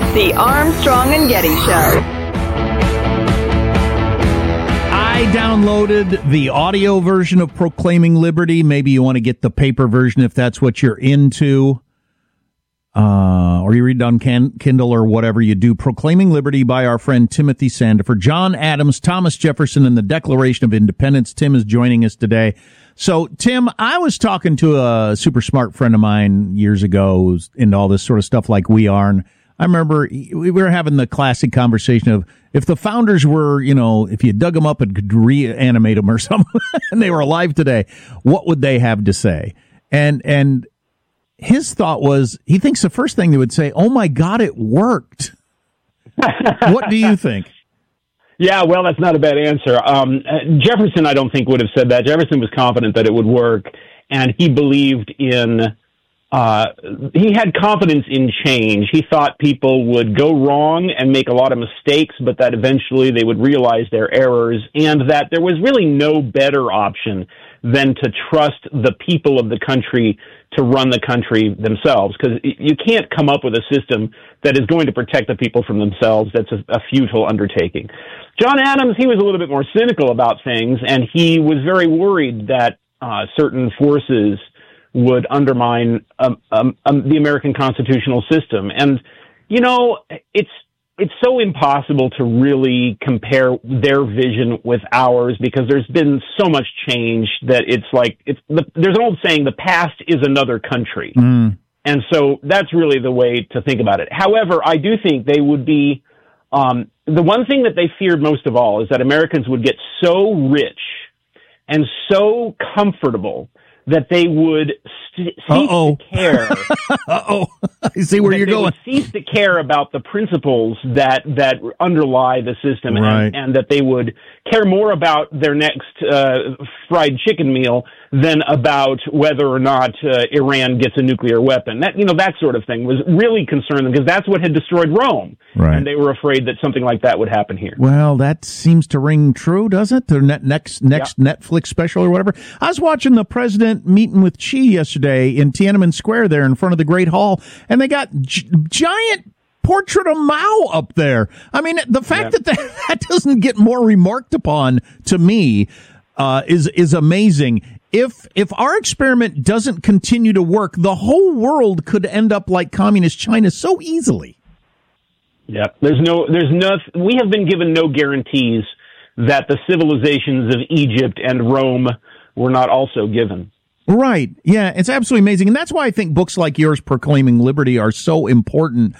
The Armstrong and Getty Show. I downloaded the audio version of Proclaiming Liberty. Maybe you want to get the paper version if that's what you're into. Or you read it on Kindle or whatever you do. Proclaiming Liberty by our friend Timothy Sandefur. John Adams, Thomas Jefferson, and the Declaration of Independence. Tim is joining us today. So, Tim, I was talking to a super smart friend of mine years ago who's into all this sort of stuff like we are. And I remember we were having the classic conversation of if the founders were, if you dug them up and could reanimate them or something and they were alive today, what would they have to say? And his thought was, he thinks the first thing they would say, oh my God, it worked. What do you think? Yeah, well, that's not a bad answer. Jefferson, I don't think would have said that. Jefferson was confident that it would work, and he believed in, he had confidence in change. He thought people would go wrong and make a lot of mistakes, but that eventually they would realize their errors, and that there was really no better option than to trust the people of the country to run the country themselves, because you can't come up with a system that is going to protect the people from themselves. That's a futile undertaking. John Adams, he was a little bit more cynical about things, and he was very worried that certain forces would undermine the American constitutional system. And, it's so impossible to really compare their vision with ours because there's been so much change that there's an old saying, the past is another country. Mm. And so that's really the way to think about it. However, I do think they would be, the one thing that they feared most of all is that Americans would get so rich and so comfortable that they would cease to care. I see where you're going. They would cease to care about the principles that underlie the system, right. and that they would care more about their next fried chicken meal than about whether or not Iran gets a nuclear weapon. That sort of thing was really concerning because that's what had destroyed Rome, right. And they were afraid that something like that would happen here. Well, that seems to ring true, doesn't it? The next Netflix special or whatever. I was watching the president meeting with Xi yesterday in Tiananmen Square there in front of the Great Hall, and they got giant portrait of Mao up there. I mean, the fact that doesn't get more remarked upon to me is amazing. If our experiment doesn't continue to work, the whole world could end up like communist China so easily. Yeah, we have been given no guarantees that the civilizations of Egypt and Rome were not also given. Right. Yeah, it's absolutely amazing. And that's why I think books like yours, Proclaiming Liberty, are so important.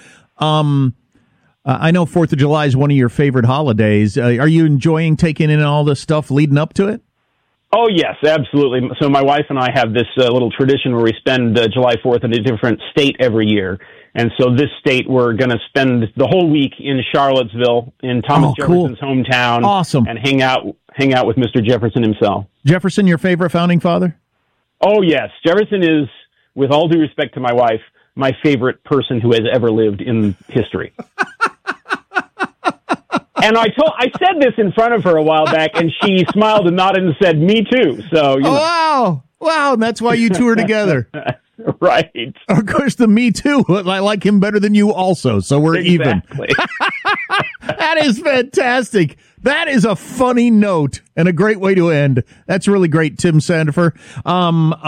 I know 4th of July is one of your favorite holidays. Are you enjoying taking in all the stuff leading up to it? Oh, yes, absolutely. So my wife and I have this little tradition where we spend July 4th in a different state every year. And so this state, we're going to spend the whole week in Charlottesville, in Thomas Jefferson's hometown. Awesome. And hang out with Mr. Jefferson himself. Jefferson, your favorite founding father? Oh, yes. Jefferson is, with all due respect to my wife, my favorite person who has ever lived in history. And I said this in front of her a while back, and she smiled and nodded and said, "Me too." So, Wow. And that's why you two are together. Right. Of course, the Me Too. I like him better than you also, so we're exactly. even. That is fantastic. That is a funny note and a great way to end. That's really great, Tim Sandefur.